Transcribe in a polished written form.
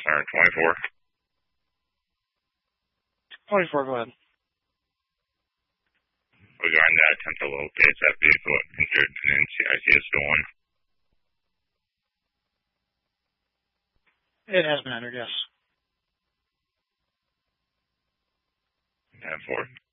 number 24. 24, go ahead. Regarding that attempt to locate that vehicle injured and NCIC is stolen. It has been entered, yes. 10-4.